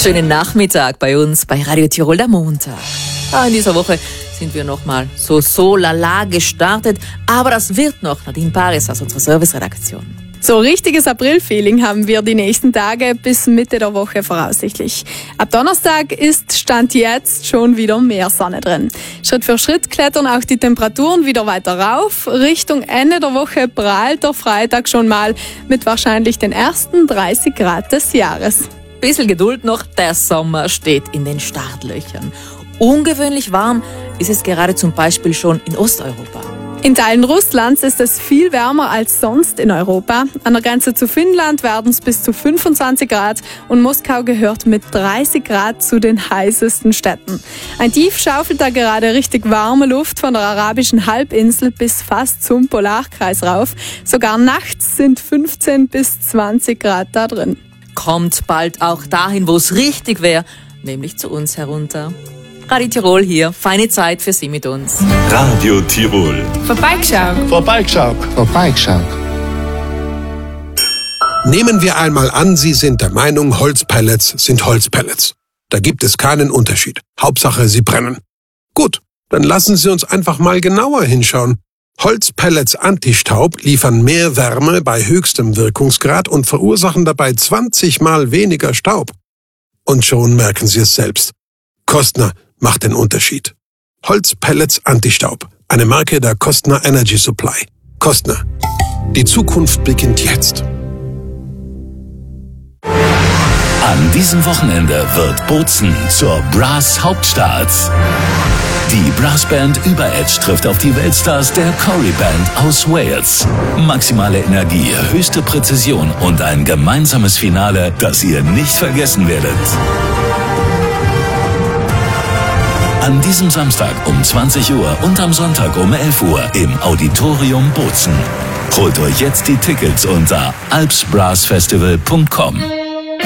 Schönen Nachmittag bei uns bei Radio Tirol der Montag. In dieser Woche sind wir nochmal so lala gestartet, aber das wird noch. Nadine Paris aus unserer Serviceredaktion. So richtiges April-Feeling haben wir die nächsten Tage bis Mitte der Woche voraussichtlich. Ab Donnerstag ist Stand jetzt schon wieder mehr Sonne drin. Schritt für Schritt klettern auch die Temperaturen wieder weiter rauf. Richtung Ende der Woche prahlt der Freitag schon mal mit wahrscheinlich den ersten 30 Grad des Jahres. Bisschen Geduld noch, der Sommer steht in den Startlöchern. Ungewöhnlich warm ist es gerade zum Beispiel schon in Osteuropa. In Teilen Russlands ist es viel wärmer als sonst in Europa. An der Grenze zu Finnland werden es bis zu 25 Grad und Moskau gehört mit 30 Grad zu den heißesten Städten. Ein Tief schaufelt da gerade richtig warme Luft von der arabischen Halbinsel bis fast zum Polarkreis rauf. Sogar nachts sind 15 bis 20 Grad da drin. Kommt bald auch dahin, wo es richtig wäre, nämlich zu uns herunter. Radio Tirol hier, feine Zeit für Sie mit uns. Radio Tirol. Vorbeigeschaut. Nehmen wir einmal an, Sie sind der Meinung, Holzpellets sind Holzpellets. Da gibt es keinen Unterschied. Hauptsache, sie brennen. Gut, dann lassen Sie uns einfach mal genauer hinschauen. Holzpellets Antistaub liefern mehr Wärme bei höchstem Wirkungsgrad und verursachen dabei 20 Mal weniger Staub. Und schon merken Sie es selbst. Kostner macht den Unterschied. Holzpellets Antistaub. Eine Marke der Kostner Energy Supply. Kostner. Die Zukunft beginnt jetzt. An diesem Wochenende wird Bozen zur Brass Hauptstadt. Die Brassband Über-Edge trifft auf die Weltstars der Corrie Band aus Wales. Maximale Energie, höchste Präzision und ein gemeinsames Finale, das ihr nicht vergessen werdet. An diesem Samstag um 20 Uhr und am Sonntag um 11 Uhr im Auditorium Bozen. Holt euch jetzt die Tickets unter alpsbrassfestival.com.